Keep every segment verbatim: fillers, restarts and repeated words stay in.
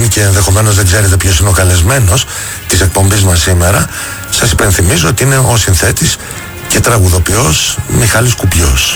πριν και ενδεχομένως δεν ξέρετε ποιος είναι ο καλεσμένος της εκπομπής μας σήμερα, σας υπενθυμίζω ότι είναι ο συνθέτης και τραγουδοποιός Μιχάλης Κουπιός.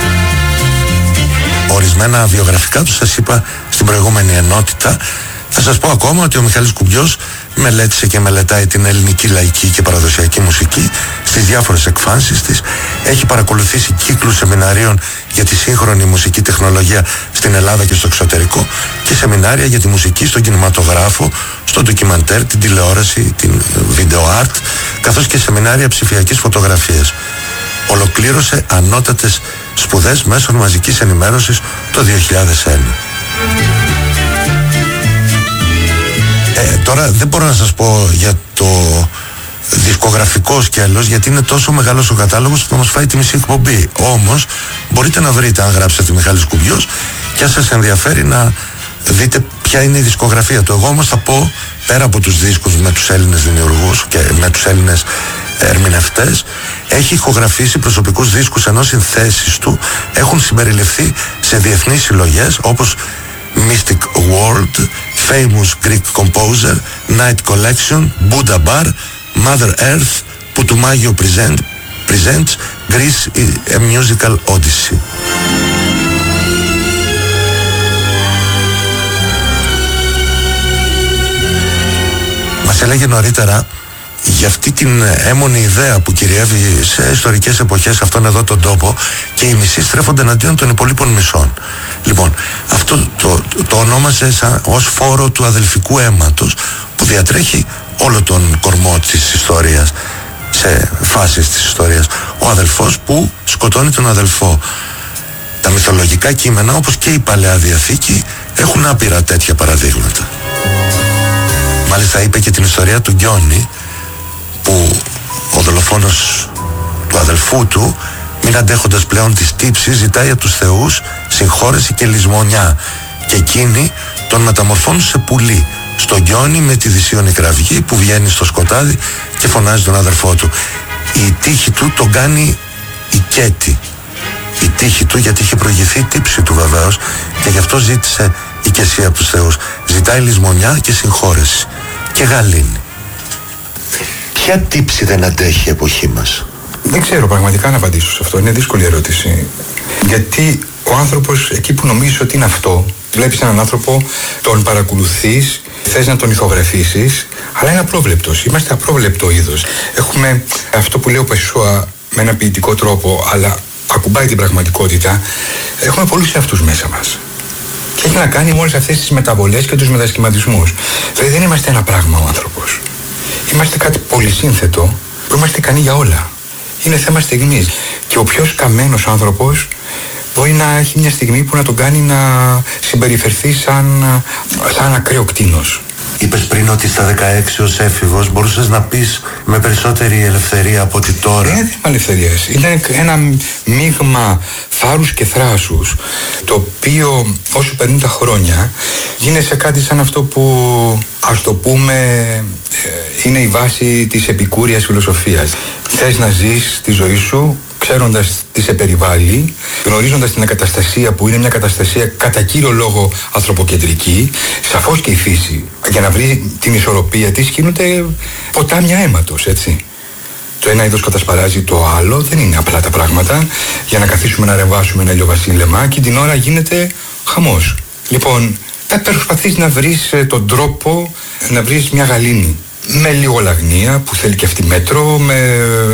Ορισμένα βιογραφικά του σας είπα στην προηγούμενη ενότητα. Θα σας πω ακόμα ότι ο Μιχάλης Κουπιός μελέτησε και μελετάει την ελληνική λαϊκή και παραδοσιακή μουσική στις διάφορες εκφάνσεις της. Έχει παρακολουθήσει κύκλους σεμιναρίων για τη σύγχρονη μουσική τεχνολογία στην Ελλάδα και στο εξωτερικό και σεμινάρια για τη μουσική στον κινηματογράφο, στο ντοκιμαντέρ, την τηλεόραση, την video art, καθώς και σεμινάρια ψηφιακής φωτογραφίας. Ολοκλήρωσε ανώτατες σπουδές μέσων μαζικής ενημέρωσης το δύο χιλιάδες ένα. Ε, τώρα δεν μπορώ να σας πω για το δισκογραφικό σκέλος, γιατί είναι τόσο μεγάλος ο κατάλογος που θα μας φάει τη μισή εκπομπή. Όμως μπορείτε να βρείτε, αν γράψετε Μιχάλης Κουπιός, και αν σας ενδιαφέρει να δείτε ποια είναι η δισκογραφία του. Εγώ όμως θα πω, πέρα από τους δίσκους με τους Έλληνες δημιουργούς και με τους Έλληνες ερμηνευτές, έχει ηχογραφήσει προσωπικούς δίσκους, ενώ συνθέσεις του έχουν συμπεριληφθεί σε διεθνείς συλλογές όπως Mystic World, Famous Greek Composer, Night Collection, Buddha Bar, Mother Earth, Putumayo present, Presents, Greece, A Musical Odyssey. Μας έλεγε νωρίτερα για αυτή την έμμονη ιδέα που κυριεύει σε ιστορικές εποχές σε αυτόν εδώ τον τόπο, και οι μισοί στρέφονται εναντίον των υπολείπων μισών. Λοιπόν, αυτό το, το, το ονόμασε σαν, ως φόρο του αδελφικού αίματος που διατρέχει όλο τον κορμό της ιστορίας, σε φάσεις της ιστορίας. Ο αδελφός που σκοτώνει τον αδελφό. Τα μυθολογικά κείμενα, όπως και η Παλαιά Διαθήκη, έχουν άπειρα τέτοια παραδείγματα. Μάλιστα είπε και την ιστορία του Γκιόνι, που ο δολοφόνος του αδελφού του, μην αντέχοντας πλέον τις τύψεις, ζητάει από τους θεούς συγχώρεση και λησμονιά, και εκείνοι τον μεταμορφώνουν σε πουλί στον Γκιόνι με τη δυσίωνη κραυγή που βγαίνει στο σκοτάδι και φωνάζει τον αδελφό του. Η τύχη του τον κάνει οικέτη, η τύχη του, γιατί είχε προηγηθεί η τύψη του βεβαίως, και γι' αυτό ζήτησε οικεσία από τους θεούς. Ζητάει λησμονιά και συγχώρεση και γαλήνη. Ποια τύψη δεν αντέχει η εποχή μας? Δεν ξέρω πραγματικά να απαντήσω σε αυτό. Είναι δύσκολη ερώτηση. Γιατί ο άνθρωπος, εκεί που νομίζεις ότι είναι αυτό, βλέπεις έναν άνθρωπο, τον παρακολουθείς, θες να τον ηθογραφήσεις, αλλά είναι απρόβλεπτος. Είμαστε απρόβλεπτο είδος. Έχουμε αυτό που λέει ο Πεσσόα με ένα ποιητικό τρόπο, αλλά ακουμπάει την πραγματικότητα. Έχουμε πολλούς εαυτούς μέσα μας. Και έχει να κάνει με όλες αυτές τις μεταβολές και τους μετασχηματισμούς. Δηλαδή δεν είμαστε ένα πράγμα ο άνθρωπος. Είμαστε κάτι πολυσύνθετο που είμαστε ικανοί για όλα. Είναι θέμα στιγμής. Και ο πιο σκαμμένος άνθρωπος μπορεί να έχει μια στιγμή που να τον κάνει να συμπεριφερθεί σαν, σαν ακραίο κτήνος. Είπες πριν ότι στα δεκαέξι ως έφηβος μπορούσες να πεις με περισσότερη ελευθερία από ότι τώρα. Είναι θέμα ελευθερίας. Είναι ένα μείγμα θάρρους και θράσους, το οποίο όσο περνούν τα χρόνια γίνεσαι κάτι σαν αυτό που, ας το πούμε, είναι η βάση της επικούριας φιλοσοφίας. Θες να ζεις τη ζωή σου ξέροντας τι σε περιβάλλει, γνωρίζοντας την ακαταστασία που είναι μια καταστασία κατά κύριο λόγο ανθρωποκεντρική, σαφώς και η φύση, για να βρει την ισορροπία της, γίνονται ποτάμια αίματος, έτσι. Το ένα είδος κατασπαράζει το άλλο, δεν είναι απλά τα πράγματα. Για να καθίσουμε να ρεβάσουμε ένα ηλιοβασίλεμα και την ώρα γίνεται χαμός. Λοιπόν, θα προσπαθείς να βρεις τον τρόπο να βρεις μια γαλήνη. Με λίγο λαγνία που θέλει και αυτή μέτρο, με,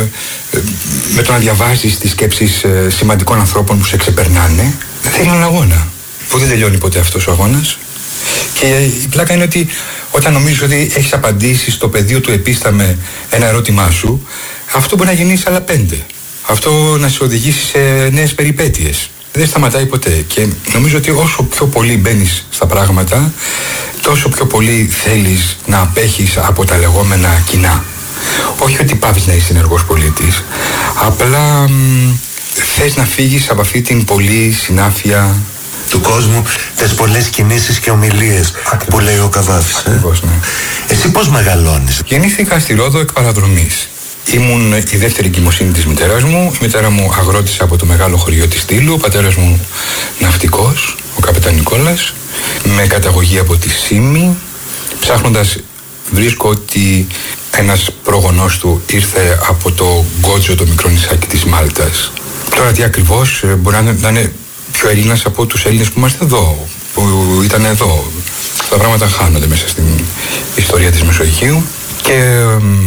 με το να διαβάζεις τις σκέψεις σημαντικών ανθρώπων που σε ξεπερνάνε. Θέλει έναν αγώνα που δεν τελειώνει ποτέ αυτός ο αγώνας. Και η πλάκα είναι ότι όταν νομίζεις ότι έχεις απαντήσει στο πεδίο του επίσταμε ένα ερώτημά σου, αυτό μπορεί να γεννήσει άλλα πέντε. Αυτό να σε οδηγήσει σε νέες περιπέτειες. Δεν σταματάει ποτέ. Και νομίζω ότι όσο πιο πολύ μπαίνεις στα πράγματα, τόσο πιο πολύ θέλεις να απέχεις από τα λεγόμενα κοινά. Όχι ότι πάβεις να είσαι ενεργός πολίτης, απλά μ, θες να φύγεις από αυτή την πολλή συνάφεια του κόσμου, τις πολλές κινήσεις και ομιλίες. Ακριβώς. Που λέει ο Καβάφης. Ακριβώς, ναι. Εσύ πώς μεγαλώνεις? Γεννήθηκα στη Ρόδο εκ παραδρομής. Ήμουν η δεύτερη εγκυμοσύνη της μητέρας μου. Η μητέρα μου αγρότησα από το μεγάλο χωριό της Στήλου. Ο πατέρας μου ναυτικός, ο καπετάν Νικόλας, με καταγωγή από τη Σύμη. Ψάχνοντας βρίσκω ότι ένας πρόγονός του ήρθε από το Γκότζο, το μικρό νησάκι της Μάλτας. Τώρα τι ακριβώς, μπορεί να είναι πιο Έλληνας από τους Έλληνες που είμαστε εδώ, που ήταν εδώ. Τα πράγματα χάνονται μέσα στην ιστορία της Μεσογείου. Και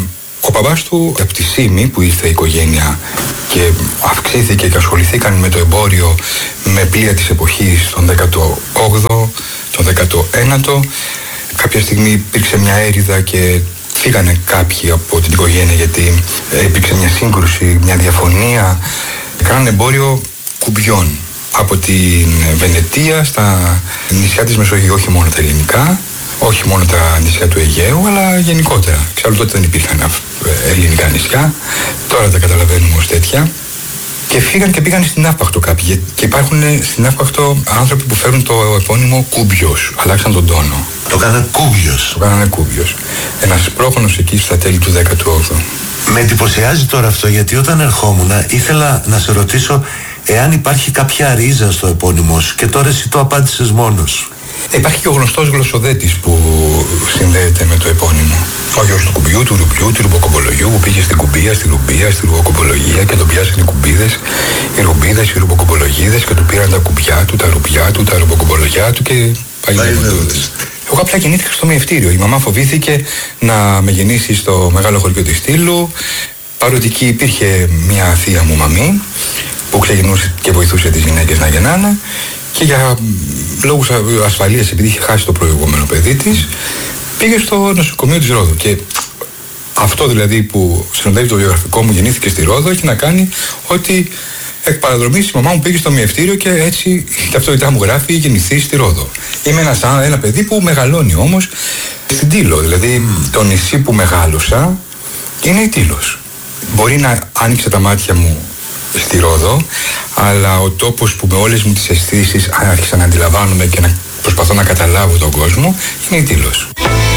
ο παπάς του από τη Σύμη που ήρθε η οικογένεια και αυξήθηκε και ασχοληθήκαν με το εμπόριο με πλοία της εποχής τον δέκατο όγδοο, τον δέκατο ένατο. Κάποια στιγμή υπήρξε μια έρηδα και φύγανε κάποιοι από την οικογένεια γιατί υπήρξε μια σύγκρουση, μια διαφωνία. Κάνανε εμπόριο κουμπιών από την Βενετία στα νησιά της Μεσογείου, όχι μόνο τα ελληνικά, όχι μόνο τα νησιά του Αιγαίου, αλλά γενικότερα. Εξάλλου τότε δεν υπήρχαν ελληνικά νησιά, τώρα τα καταλαβαίνουμε ως τέτοια. Και φύγαν και πήγαν στην Ναύπαχτο κάποιοι. Και υπάρχουν στην Ναύπαχτο άνθρωποι που φέρουν το επώνυμο Κούμπιος. Αλλάξαν τον τόνο. Το κάνανε Κούμπιος. Το κάνανε Κούμπιος. Ένας πρόγονος εκεί στα τέλη του δέκατου όγδοου. Με εντυπωσιάζει τώρα αυτό, γιατί όταν ερχόμουν ήθελα να σε ρωτήσω εάν υπάρχει κάποια ρίζα στο επώνυμο σου και τώρα εσύ το απάντησες μόνος. Υπάρχει και ο γνωστός γλωσσοδέτης που συνδέεται με το επώνυμο. Ο γιος του κουμπιού, του ρουμπιού, του ρουμποκομπολογιού που πήγε στην κουμπία, στη ρουμπία, στη ρουμποκομπολογία και τον πιάσανε οι κουμπίδες, οι ρουμπίδες, οι ρουμποκομπολογίδες και του πήραν τα κουμπιά του, τα ρουμπιά του, τα ρουμποκομπολογιά του και πάει λέγοντας. Εγώ απλά γεννήθηκα στο Μιευτήριο. Η μαμά φοβήθηκε να με γεννήσει στο μεγάλο χωριό της Στήλου, παρότι εκεί υπήρχε μια θεία μου μαμή που ξεκινούσε και βοηθούσε τις γυναίκες να γεννάνε. Και για λόγους ασφαλείας, επειδή είχε χάσει το προηγούμενο παιδί της, πήγε στο νοσοκομείο της Ρόδου. Και αυτό δηλαδή που συνοδεύει το βιογραφικό μου, γεννήθηκε στη Ρόδο, έχει να κάνει ότι εκ παραδρομής η μαμά μου πήγε στο Μιευτήριο και έτσι η ταυτότητά μου γράφει γεννηθεί στη Ρόδο. Είμαι ένας, ένα παιδί που μεγαλώνει όμως στην Τήλο. Δηλαδή το νησί που μεγάλωσα είναι η Τήλος. Μπορεί να άνοιξε τα μάτια μου στη Ρόδο, αλλά ο τόπος που με όλες μου τις αισθήσεις άρχισα να αντιλαμβάνομαι και να προσπαθώ να καταλάβω τον κόσμο είναι η Τήλος.